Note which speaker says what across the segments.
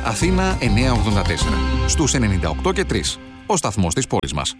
Speaker 1: Αθήνα 984. Στους 98 και 3. Ο σταθμός της πόλης μας.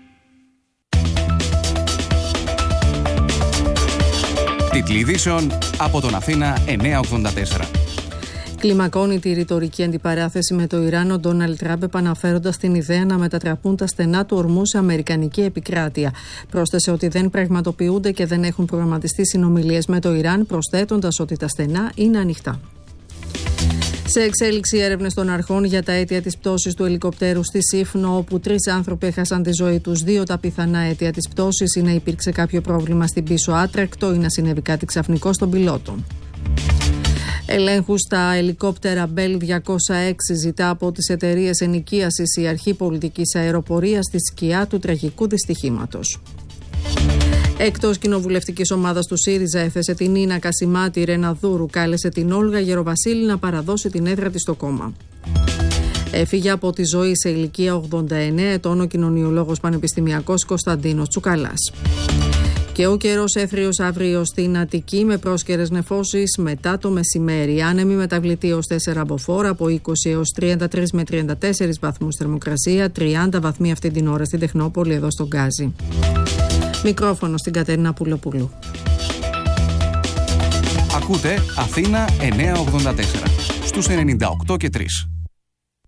Speaker 1: Τίτλοι ειδήσεων από τον Αθήνα 984.
Speaker 2: Κλιμακώνει τη ρητορική αντιπαράθεση με το Ιράν ο Ντόναλντ Τραμπ, επαναφέροντας την ιδέα να μετατραπούν τα στενά του ορμού σε αμερικανική επικράτεια. Πρόσθεσε ότι δεν πραγματοποιούνται και δεν έχουν προγραμματιστεί συνομιλίες με το Ιράν, προσθέτοντας ότι τα στενά είναι ανοιχτά. Σε εξέλιξη έρευνες των αρχών για τα αίτια της πτώσης του ελικοπτέρου στη Σύφνο, όπου 3 άνθρωποι έχασαν τη ζωή τους. 2 τα πιθανά αίτια της πτώσης είναι υπήρξε κάποιο πρόβλημα στην πίσω άτρακτο ή να συνέβη κάτι ξαφνικό στον πιλότο. Ελέγχους στα ελικόπτερα Bell 206 ζητά από τις εταιρείες ενοικίασης η Αρχή Πολιτικής Αεροπορίας στη σκιά του τραγικού δυστυχήματος. Εκτός κοινοβουλευτικής ομάδας του ΣΥΡΙΖΑ έθεσε την Νίνα Κασιμάτη Ρεναδούρου, κάλεσε την Όλγα Γεροβασίλη να παραδώσει την έδρα της στο κόμμα. Έφυγε από τη ζωή σε ηλικία 89 ετών ο κοινωνιολόγος πανεπιστημιακός Κωνσταντίνος Τσουκαλάς. Και ο καιρός εύθριος αύριο στην Αττική με πρόσκαιρες νεφώσεις μετά το μεσημέρι. Άνεμη μεταβλητή ως 4 μποφόρ, από 20 έως 33 με 34 βαθμούς θερμοκρασία, 30 βαθμοί αυτή την ώρα στην Τεχνόπολη εδώ στον Γκάζι. Μικρόφωνο στην Κατερίνα Πουλοπούλου.
Speaker 1: Ακούτε Αθήνα 984 στους 98 και 3.